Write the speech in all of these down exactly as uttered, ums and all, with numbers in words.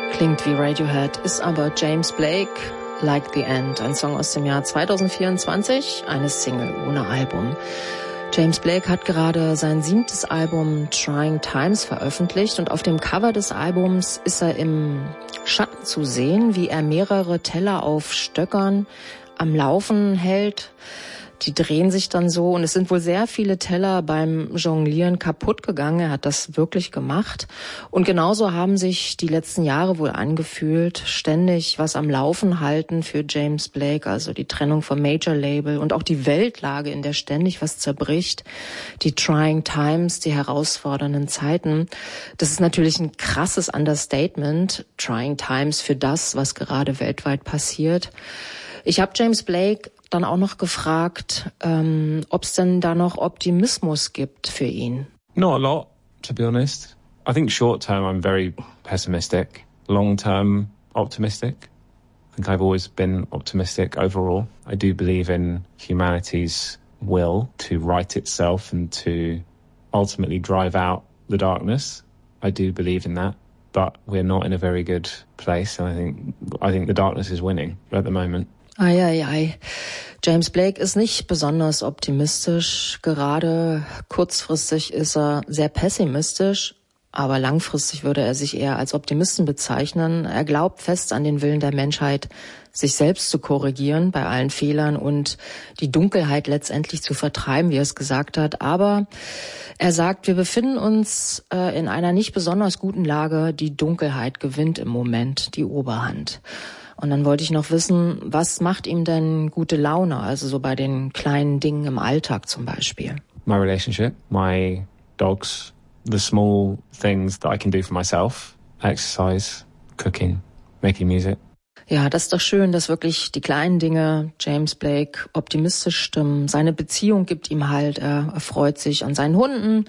Klingt wie Radiohead, ist aber James Blake, Like the End, ein Song aus dem Jahr zweitausendvierundzwanzig, eine Single ohne Album. James Blake hat gerade sein siebtes Album Trying Times veröffentlicht und auf dem Cover des Albums ist er im Schatten zu sehen, wie er mehrere Teller auf Stöckern am Laufen hält. Die drehen sich dann so und es sind wohl sehr viele Teller beim Jonglieren kaputt gegangen. Er hat das wirklich gemacht. Und genauso haben sich die letzten Jahre wohl angefühlt. Ständig was am Laufen halten für James Blake, also die Trennung vom Major Label und auch die Weltlage, in der ständig was zerbricht. Die Trying Times, die herausfordernden Zeiten. Das ist natürlich ein krasses Understatement. Trying Times für das, was gerade weltweit passiert. Ich habe James Blake dann auch noch gefragt, ähm, ob es denn da noch Optimismus gibt für ihn. Not a lot, to be honest. I think short term I'm very pessimistic. Long term optimistic. I think I've always been optimistic overall. I do believe in humanity's will to right itself and to ultimately drive out the darkness. I do believe in that. But we're not in a very good place. And I think I think the darkness is winning at the moment. Ei, ei, ei. James Blake ist nicht besonders optimistisch. Gerade kurzfristig ist er sehr pessimistisch, aber langfristig würde er sich eher als Optimisten bezeichnen. Er glaubt fest an den Willen der Menschheit, sich selbst zu korrigieren bei allen Fehlern und die Dunkelheit letztendlich zu vertreiben, wie er es gesagt hat. Aber er sagt, wir befinden uns äh, in einer nicht besonders guten Lage. Die Dunkelheit gewinnt im Moment die Oberhand. Und dann wollte ich noch wissen, was macht ihm denn gute Laune, also so bei den kleinen Dingen im Alltag zum Beispiel? My relationship, my dogs, the small things that I can do for myself, exercise, cooking, making music. Ja, das ist doch schön, dass wirklich die kleinen Dinge James Blake optimistisch stimmen. Seine Beziehung gibt ihm Halt, er erfreut sich an seinen Hunden,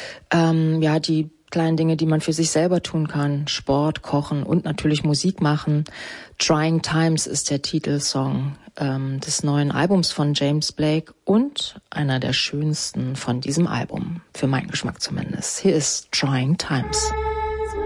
ähm, ja, die kleinen Dinge, die man für sich selber tun kann. Sport, Kochen und natürlich Musik machen. Trying Times ist der Titelsong ähm, des neuen Albums von James Blake und einer der schönsten von diesem Album. Für meinen Geschmack zumindest. Hier ist Trying Times.